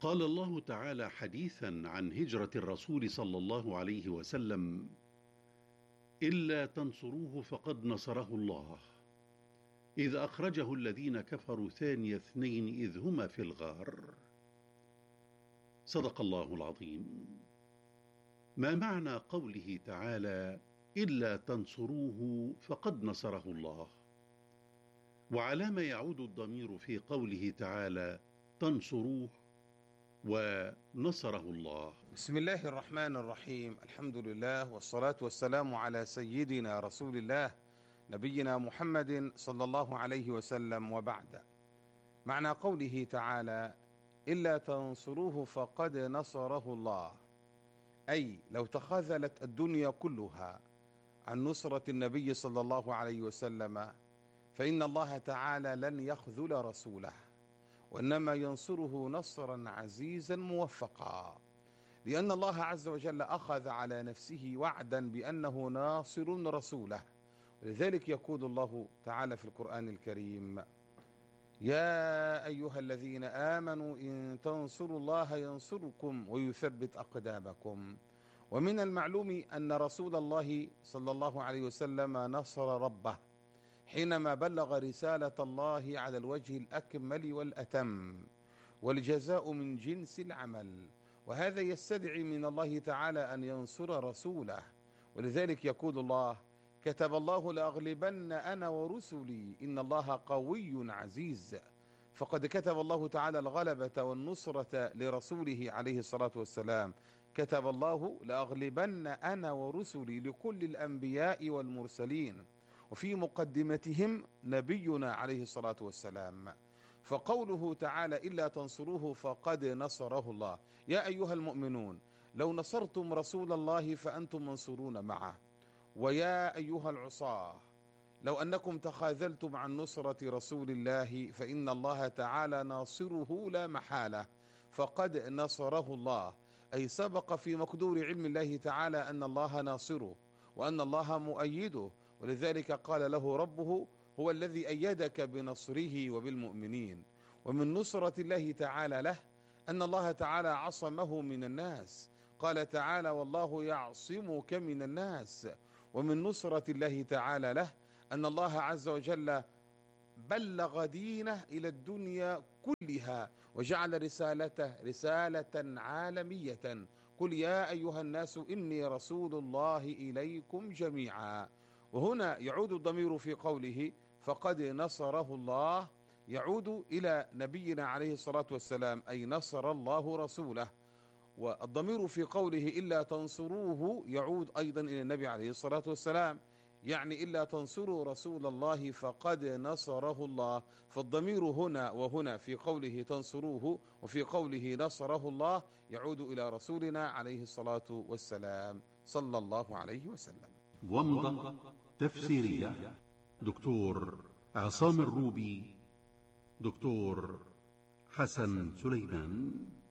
قال الله تعالى حديثا عن هجرة الرسول صلى الله عليه وسلم: إلا تنصروه فقد نصره الله، إذ أخرجه الذين كفروا ثاني اثنين إذ هما في الغار. صدق الله العظيم. ما معنى قوله تعالى: إلا تنصروه فقد نصره الله؟ وعلى ما يعود الضمير في قوله تعالى تنصروه ونصره الله؟ بسم الله الرحمن الرحيم. الحمد لله والصلاة والسلام على سيدنا رسول الله نبينا محمد صلى الله عليه وسلم، وبعد. معنى قوله تعالى إلا تنصروه فقد نصره الله، أي لو تخاذلت الدنيا كلها عن نصرة النبي صلى الله عليه وسلم فإن الله تعالى لن يخذل رسوله، وإنما ينصره نصرا عزيزا موفقا، لأن الله عز وجل أخذ على نفسه وعدا بأنه ناصر رسوله. ولذلك يقول الله تعالى في القرآن الكريم: يا أيها الذين آمنوا إن تنصروا الله ينصركم ويثبت أقدامكم. ومن المعلوم أن رسول الله صلى الله عليه وسلم نصر ربه حينما بلغ رسالة الله على الوجه الأكمل والأتم، والجزاء من جنس العمل، وهذا يستدعي من الله تعالى أن ينصر رسوله. ولذلك يقول الله: كتب الله لأغلبن أنا ورسلي إن الله قوي عزيز. فقد كتب الله تعالى الغلبة والنصرة لرسوله عليه الصلاة والسلام. كتب الله لأغلبن أنا ورسلي لكل الأنبياء والمرسلين، وفي مقدمتهم نبينا عليه الصلاة والسلام. فقوله تعالى إلا تنصروه فقد نصره الله، يا أيها المؤمنون لو نصرتم رسول الله فأنتم منصورون معه. ويا أيها العصاة لو أنكم تخاذلتم عن نصرة رسول الله فإن الله تعالى ناصره لا محالة، فقد نصره الله، أي سبق في مقدور علم الله تعالى أن الله ناصره وأن الله مؤيده. ولذلك قال له ربه: هو الذي أيدك بنصره وبالمؤمنين. ومن نصرة الله تعالى له أن الله تعالى عصمه من الناس، قال تعالى: والله يعصمك من الناس. ومن نصرة الله تعالى له أن الله عز وجل بلغ دينه إلى الدنيا كلها، وجعل رسالته رسالة عالمية: قل يا أيها الناس إني رسول الله إليكم جميعا. وهنا يعود الضمير في قوله فقد نصره الله، يعود إلى نبينا عليه الصلاة والسلام، أي نصر الله رسوله. والضمير في قوله إلا تنصروه يعود أيضا إلى النبي عليه الصلاة والسلام، يعني إلا تنصروا رسول الله فقد نصره الله. فالضمير هنا وهنا في قوله تنصروه وفي قوله نصره الله يعود إلى رسولنا عليه الصلاة والسلام صلى الله عليه وسلم. ومضة تفسيرية دكتور عصام الروبي، دكتور حسن سليمان.